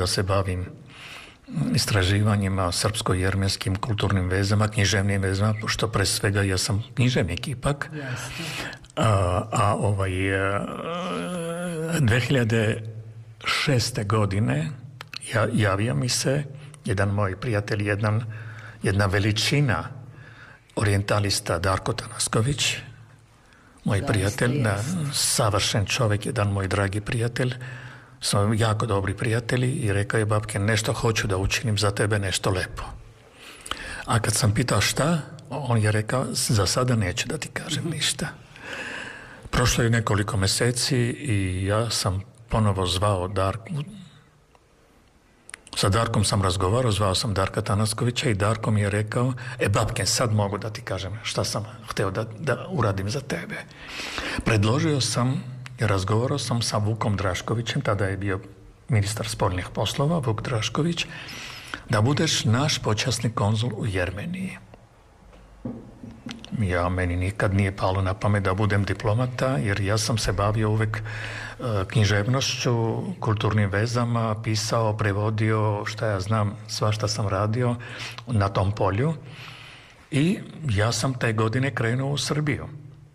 da se bavim istraživanjima srpsko-jermenskim kulturnim vezama, književnim vezama, pošto pre svega ja sam književnik ipak. 2006. godine javio mi se jedan moj prijatelj, jedna veličina orijentalista Darko Tanasković, moj prijatelj, savršen čovjek, jedan moj dragi prijatelj, smo jako dobri prijatelji i rekao je babke, nešto hoću da učinim za tebe, nešto lepo. A kad sam pitao šta, on je rekao, za sada neću da ti kažem ništa. Prošlo je nekoliko mjeseci i ja sam ponovo zvao Darku. Sa Darkom sam razgovarao, zvao sam Darka Tanaskovića i Darko mi je rekao, babke, sad mogu da ti kažem šta sam hteo da uradim za tebe. Predložio sam i razgovarao sam sa Vukom Draškovićem, tada je bio ministar spoljnih poslova, Vuk Drašković, da budeš naš počasni konzul u Jermeniji. Meni nikad nije palo na pamet da budem diplomata, jer ja sam se bavio uvek književnošću, kulturnim vezama, pisao, prevodio, šta ja znam, svašta sam radio na tom polju i ja sam te godine krenuo u Srbiju.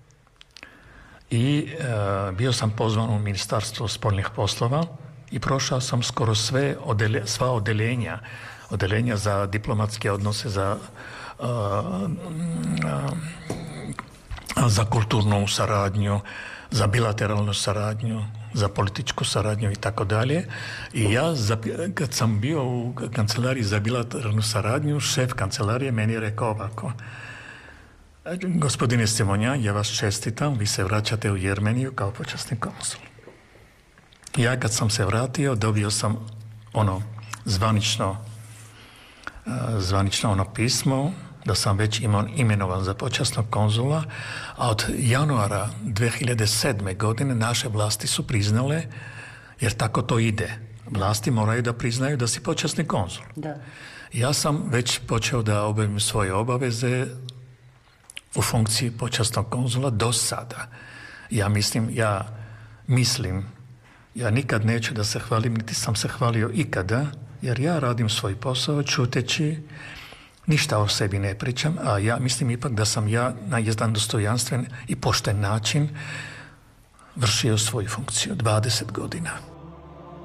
I bio sam pozvan u Ministarstvo spoljnih poslova i prošao sam skoro sva odeljenja za diplomatske odnose, za kulturnu saradnju, za bilateralnu saradnju, za političku saradnju i tako dalje. I ja, kad sam bio u kancelariji za bilateralnu saradnju, šef kancelarije meni je rekao ovako: gospodine Simonjan, ja vas čestitam, vi se vraćate u Jermeniju kao počasni konsul. Ja kad sam se vratio, dobio sam zvanično pismo da sam već imenovan za počasnog konzula, a od januara 2007. godine naše vlasti su priznale, jer tako to ide. Vlasti moraju da priznaju da si počasni konzul. Da. Ja sam već počeo da obavim svoje obaveze u funkciji počasnog konzula do sada. Ja nikad neću da se hvalim, niti sam se hvalio ikada, jer ja radim svoj posao čuteći, ništa o sebi ne pričam, a ja mislim ipak da sam ja na jedan dostojanstven i pošten način vršio svoju funkciju 20 godina.